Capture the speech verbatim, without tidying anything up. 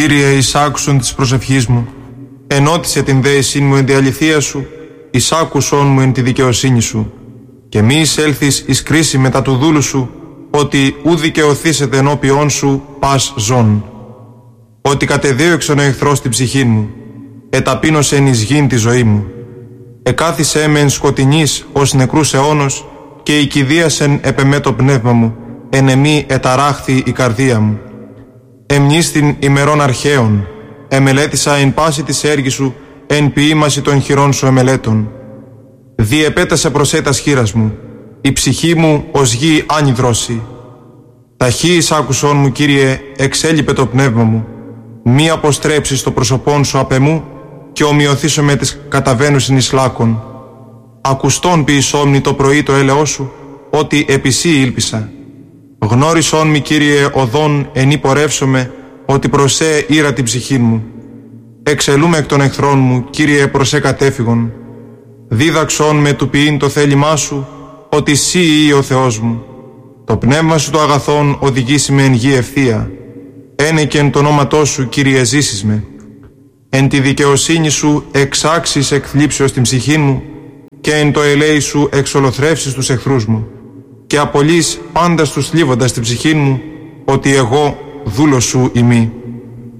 Κύριε, εισάκουσον της προσευχής μου, ενώτισε την δέησήν μου εν τη αληθεία σου, εισάκουσον μου εν τη δικαιοσύνη σου, και μη εισέλθεις εις κρίση μετά του δούλου σου, ότι ου δικαιωθήσετε ενώπιόν σου πας ζών. Ότι κατεδίωξον ο εχθρός την ψυχή μου, εταπείνωσε εν εις γήν τη ζωή μου. Εκάθισε με εν σκοτεινής ως νεκρούς αιώνος, και οικηδίασεν επεμέ το πνεύμα μου, εν εμή εταράχθη η καρδία μου. Εμνίστην ημερών αρχαίων, εμελέτησα εν πάση της έργης σου, εν ποίημαση των χειρών σου εμελέτων. Διεπέτασε προσέτας χείρας μου, η ψυχή μου ως γη άνυδρωση. Ταχύ εισάκουσόν μου, Κύριε, εξέλιπε το πνεύμα μου, μη αποστρέψεις το προσωπόν σου απ' εμού, και ομοιωθήσω με τις καταβαίνουσιν εις λάκων. Ακουστόν ποιησόμνη το πρωί το έλεό σου, ότι επί σύ ήλπισα. Γνώρισόν μη, Κύριε, οδόν εν ή πορεύσομαι, ότι προς σέ ήρα την ψυχήν μου. Εξελούμε εκ των εχθρών μου, Κύριε, προς σέ κατέφυγον. Δίδαξόν με του ποιήν το θέλημά σου, ότι σύ ή ο Θεός μου. Το πνεύμα σου το αγαθόν οδηγήσει με εν γη ευθεία. Ένε και εν το ονόματό σου, Κύριε, ζήσεις με. Εν τη δικαιοσύνη σου εξάξεις εκ θλίψεως την ψυχή μου, και εν το ελέη σου εξολοθρεύσεις τους εχθρούς μου, και απολύς πάντα τους θλίβοντας την ψυχή μου, ότι εγώ δούλος σου ημί.